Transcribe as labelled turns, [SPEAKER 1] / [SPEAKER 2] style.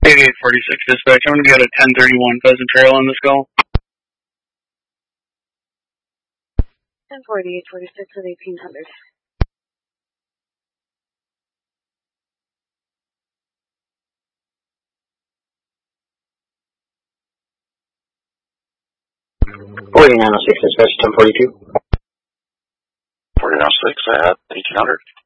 [SPEAKER 1] 8846 dispatch. I'm going to be out at 1031 Pheasant Trail on this call.
[SPEAKER 2] 104846 at 1800.
[SPEAKER 3] Dispatch 1042.
[SPEAKER 4] 4906 at 1800.